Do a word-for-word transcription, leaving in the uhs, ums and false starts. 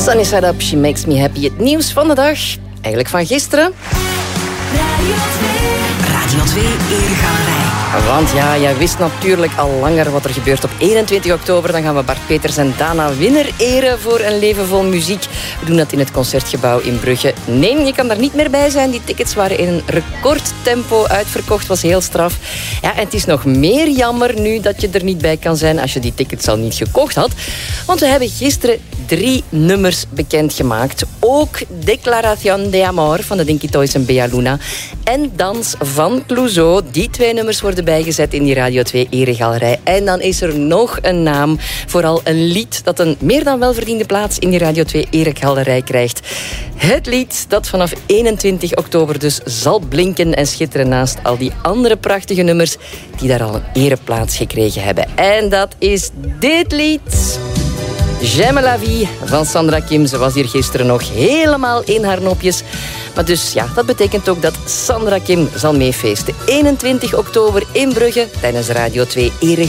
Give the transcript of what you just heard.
Sunny Side Up, She Makes Me Happy. Het nieuws van de dag, eigenlijk van gisteren. Radio twee. Radio twee Eregalerij. Want ja, jij wist natuurlijk al langer wat er gebeurt op eenentwintig oktober. Dan gaan we Bart Peters en Dana Winner eren voor een leven vol muziek. We doen dat in het Concertgebouw in Brugge. Nee, je kan daar niet meer bij zijn. Die tickets waren in een recordtempo uitverkocht. Was heel straf. Ja, en het is nog meer jammer nu dat je er niet bij kan zijn als je die tickets al niet gekocht had. Want we hebben gisteren drie nummers bekendgemaakt. Ook Declaración de Amor van de Dinky Toys en Bea Luna. En Dans van Clouseau. Die twee nummers worden bijgezet in die Radio twee Eregalerij. En dan is er nog een naam. Vooral een lied dat een meer dan welverdiende plaats in die Radio twee Eregalerij krijgt. Het lied dat vanaf eenentwintig oktober dus zal blinken en schitteren naast al die andere prachtige nummers die daar al een ereplaats gekregen hebben. En dat is dit lied. J'aime la vie van Sandra Kim. Ze was hier gisteren nog helemaal in haar nopjes. Maar dus ja, dat betekent ook dat Sandra Kim zal meefeesten. eenentwintig oktober in Brugge tijdens Radio twee Eregalerij.